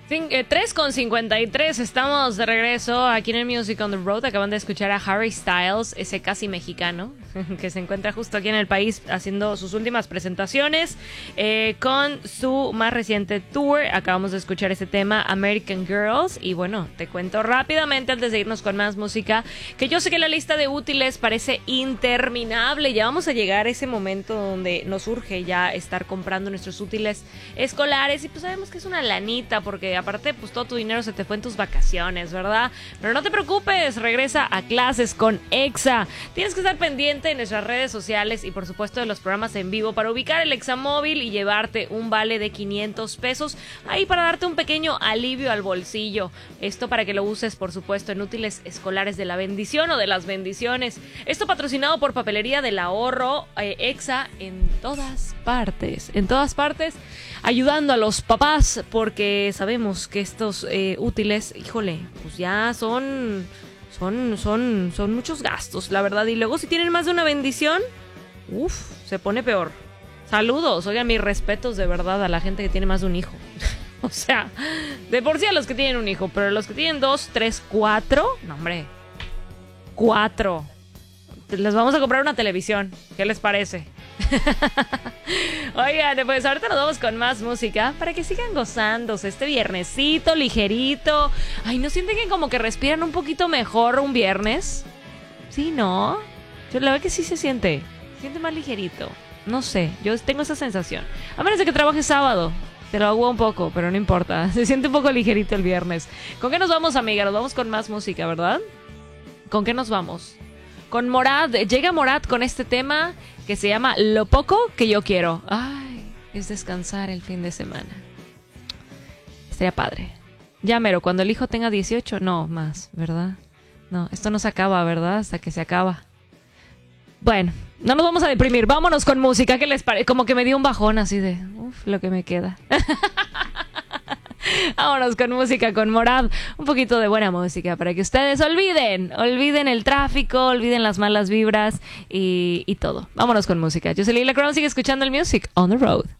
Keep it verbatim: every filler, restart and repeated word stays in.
tres con cincuenta y tres, estamos de regreso aquí en el Music on the Road. Acaban de escuchar a Harry Styles, ese casi mexicano, que se encuentra justo aquí en el país haciendo sus últimas presentaciones eh, con su más reciente tour. Acabamos de escuchar ese tema, American Girls. Y bueno, te cuento rápidamente antes de irnos con más música, que yo sé que la lista de útiles parece interminable. Ya vamos a llegar a ese momento donde nos urge ya estar comprando nuestros útiles escolares. Y pues sabemos que es una lanita, porque aparte, pues todo tu dinero se te fue en tus vacaciones, ¿verdad? Pero no te preocupes, regresa a clases con Exa. Tienes que estar pendiente de nuestras redes sociales y por supuesto de los programas en vivo para ubicar el Exa móvil y llevarte un vale de quinientos pesos ahí para darte un pequeño alivio al bolsillo. Esto para que lo uses, por supuesto, en útiles escolares de la bendición o de las bendiciones. Esto patrocinado por Papelería del Ahorro, eh, Exa en todas partes, en todas partes, ayudando a los papás, porque sabemos que estos eh, útiles, híjole, pues ya son, son, son, son muchos gastos, la verdad. Y luego si tienen más de una bendición, uff, se pone peor. Saludos, oigan, mis respetos de verdad a la gente que tiene más de un hijo. O sea, de por sí a los que tienen un hijo, pero los que tienen dos, tres, cuatro, no hombre, cuatro. Les vamos a comprar una televisión, ¿qué les parece? Oigan, pues ahorita nos vamos con más música para que sigan gozándose este viernesito ligerito. Ay, ¿no sienten que como que respiran un poquito mejor un viernes? Sí, ¿no? Yo la verdad que sí se siente. Se siente más ligerito. No sé, yo tengo esa sensación. A menos de que trabaje sábado. Te lo hago un poco, pero no importa. Se siente un poco ligerito el viernes. ¿Con qué nos vamos, amiga? Nos vamos con más música, ¿verdad? ¿Con qué nos vamos? Con Morad. Llega Morad con este tema que se llama Lo Poco Que Yo Quiero. Ay, es descansar el fin de semana. Estaría padre. Ya mero, cuando el hijo tenga dieciocho, no, más, ¿verdad? No, esto no se acaba, ¿verdad? Hasta que se acaba. Bueno, no nos vamos a deprimir. Vámonos con música. ¿Qué les parece? Como que me dio un bajón así de, uff, lo que me queda. Vámonos con música, con Morad. Un poquito de buena música para que ustedes olviden, olviden el tráfico, olviden las malas vibras y, y todo. Vámonos con música. Yo soy Lila Crown, sigue escuchando el Music on the Road.